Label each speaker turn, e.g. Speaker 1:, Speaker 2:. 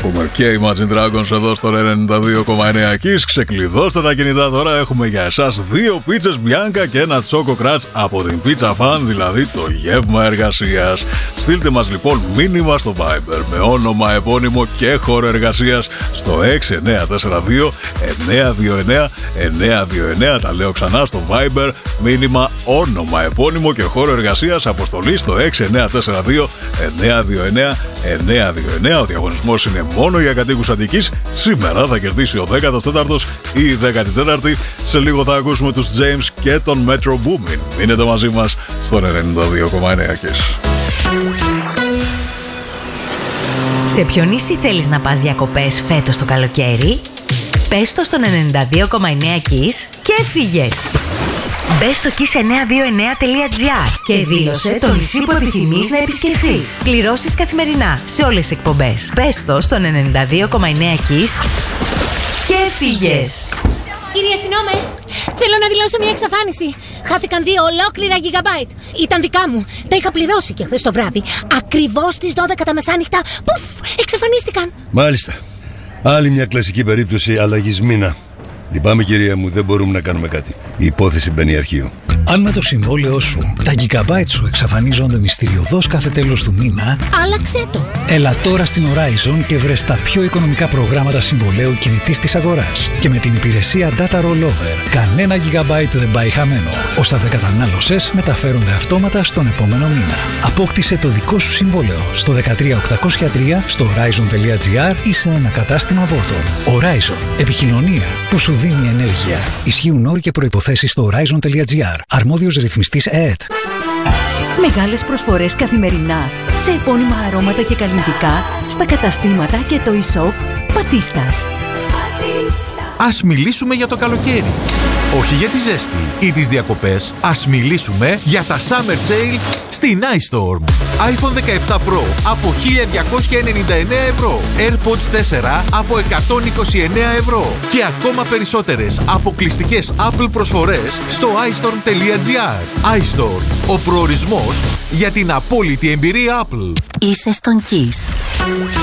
Speaker 1: Ακούμε και Imagine Dragons εδώ στο 92,9 Kiss. Ξεκλειδώστε τα κινητά τώρα. Έχουμε για εσάς 2 πίτσες Bianca και ένα Choco Crunch από την Pizza Fan, δηλαδή το γεύμα εργασίας. Στείλτε μας λοιπόν μήνυμα στο Viber με όνομα, επώνυμο και χώρο εργασίας στο 6942 929 929. Τα λέω ξανά, στο Viber, μήνυμα, όνομα, επώνυμο και χώρο εργασίας, αποστολή στο 6942 929 929. Ο διαγωνισμός είναι μόνο για κατοίκους Αττικής. Σήμερα θα κερδίσει ο 14ος ή η 14η. Σε λίγο θα ακούσουμε τους James και τον Metro Boomin. Μείνετε μαζί μας στον 92,9 Kiss.
Speaker 2: Σε ποιο νησί θέλεις να πας διακοπές φέτος το καλοκαίρι? Πες το στον 92,9 Kiss και έφυγες! Μπες στο kiss929.gr και δήλωσε το νησί που επιθυμείς να επισκεφθείς. Κληρώσεις καθημερινά σε όλες τις εκπομπές. Μπες το στον 92,9 Kiss και έφυγες!
Speaker 3: Κύριε αστυνόμε, θέλω να δηλώσω μια εξαφάνιση. Χάθηκαν 2 ολόκληρα gigabyte. Ήταν δικά μου. Τα είχα πληρώσει και χθες το βράδυ. Ακριβώς στις 12 τα μεσάνυχτα. Πουφ! Εξαφανίστηκαν.
Speaker 4: Μάλιστα. Άλλη μια κλασική περίπτωση αλλαγής μήνα. Λυπάμαι, κυρία μου, δεν μπορούμε να κάνουμε κάτι. Η υπόθεση μπαίνει αρχείο.
Speaker 5: Αν με το συμβόλαιό σου τα gigabyte σου εξαφανίζονται μυστηριωδώς κάθε τέλος του μήνα,
Speaker 3: άλλαξε το.
Speaker 5: Έλα τώρα στην Horizon και βρες τα πιο οικονομικά προγράμματα συμβολαίου κινητής της αγοράς. Και με την υπηρεσία Data Rollover, κανένα gigabyte δεν πάει χαμένο. Όσα δεν κατανάλωσες μεταφέρονται αυτόματα στον επόμενο μήνα. Απόκτησε το δικό σου συμβόλαιο στο 13803, στο horizon.gr ή σε ένα κατάστημα Vodafone. Horizon. Επικοινωνία που σου δίνει ενέργεια. Ισχύουν όροι και προϋποθέσεις στο horizon.gr. Αρμόδιος ρυθμιστής ΕΕΤ.
Speaker 6: Μεγάλες προσφορές καθημερινά σε επώνυμα αρώματα και καλλιτικά στα καταστήματα και το e-shop Πατίστας.
Speaker 7: Ας μιλήσουμε για το καλοκαίρι. Όχι για τη ζέστη ή τις διακοπές. Ας μιλήσουμε για τα Summer Sales στην iStorm. iPhone 17 Pro από 1.299 ευρώ. AirPods 4 από 129 ευρώ. Και ακόμα περισσότερες αποκλειστικές Apple προσφορές στο iStorm.gr. iStorm. Ο προορισμός για την απόλυτη εμπειρία Apple.
Speaker 6: Είσαι στον Kiss.